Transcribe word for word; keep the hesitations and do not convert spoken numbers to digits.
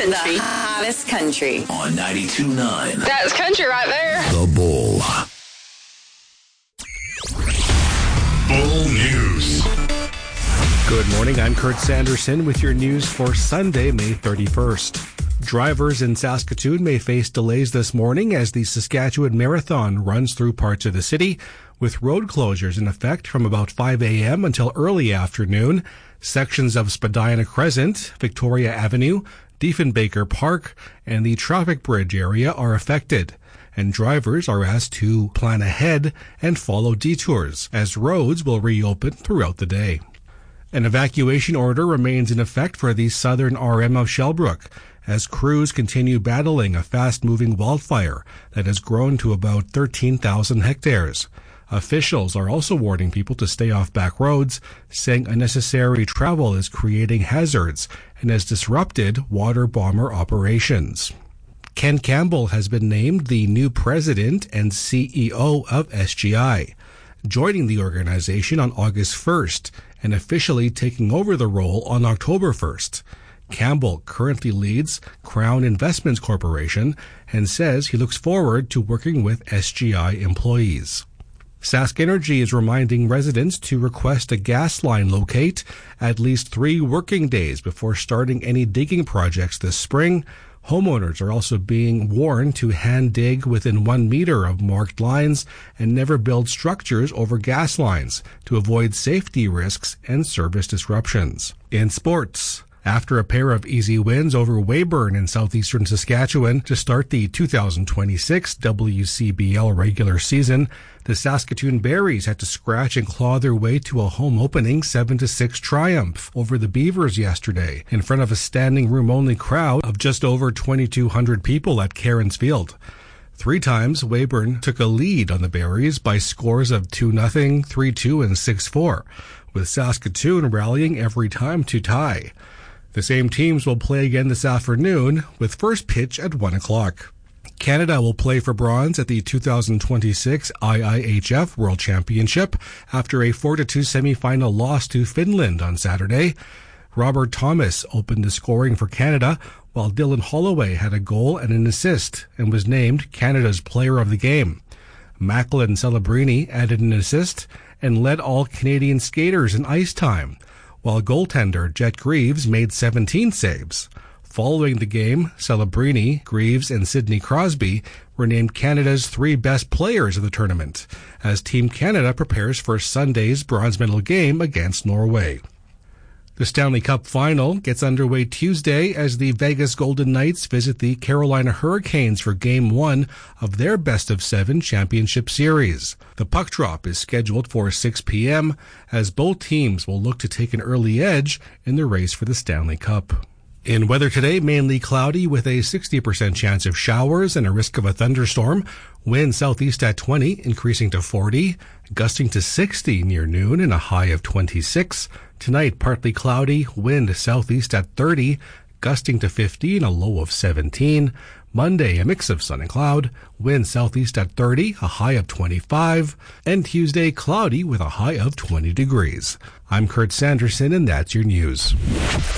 country. The hottest country. On ninety-two point nine. That's country right there. The Bull. Bull News. Good morning, I'm Kurt Sanderson with your news for Sunday, May thirty-first. Drivers in Saskatoon may face delays this morning as the Saskatchewan Marathon runs through parts of the city, with road closures in effect from about five a.m. until early afternoon. Sections of Spadina Crescent, Victoria Avenue, Diefenbaker Park, and the traffic bridge area are affected, and drivers are asked to plan ahead and follow detours, as roads will reopen throughout the day. An evacuation order remains in effect for the southern R M of Shellbrook, as crews continue battling a fast-moving wildfire that has grown to about thirteen thousand hectares. Officials are also warning people to stay off back roads, saying unnecessary travel is creating hazards and has disrupted water bomber operations. Ken Campbell has been named the new president and C E O of S G I, joining the organization on August first and officially taking over the role on October first. Campbell currently leads Crown Investments Corporation and says he looks forward to working with S G I employees. Sask Energy is reminding residents to request a gas line locate at least three working days before starting any digging projects this spring. Homeowners are also being warned to hand dig within one meter of marked lines and never build structures over gas lines to avoid safety risks and service disruptions. In sports, after a pair of easy wins over Weyburn in southeastern Saskatchewan to start the two thousand twenty-six W C B L regular season, the Saskatoon Berries had to scratch and claw their way to a home opening seven to six triumph over the Beavers yesterday in front of a standing room only crowd of just over twenty-two hundred people at Cairns Field. Three times, Weyburn took a lead on the Berries by scores of two nothing, three two, and six four, with Saskatoon rallying every time to tie. The same teams will play again this afternoon, with first pitch at one o'clock. Canada will play for bronze at the two thousand twenty-six I I H F World Championship after a four to two semifinal loss to Finland on Saturday. Robert Thomas opened the scoring for Canada, while Dylan Holloway had a goal and an assist and was named Canada's Player of the Game. Macklin Celebrini added an assist and led all Canadian skaters in ice time, while goaltender Jet Greaves made seventeen saves. Following the game, Celebrini, Greaves, and Sidney Crosby were named Canada's three best players of the tournament, as Team Canada prepares for Sunday's bronze medal game against Norway. The Stanley Cup Final gets underway Tuesday as the Vegas Golden Knights visit the Carolina Hurricanes for Game one of their best-of-seven championship series. The puck drop is scheduled for six p.m. as both teams will look to take an early edge in the race for the Stanley Cup. In weather today, mainly cloudy with a sixty percent chance of showers and a risk of a thunderstorm. Wind southeast at twenty, increasing to forty, gusting to sixty near noon and a high of twenty-six. Tonight, partly cloudy, wind southeast at thirty, gusting to fifteen, a low of seventeen. Monday, a mix of sun and cloud, wind southeast at thirty, a high of twenty-five. And Tuesday, cloudy with a high of twenty degrees. I'm Kurt Sanderson, and that's your news.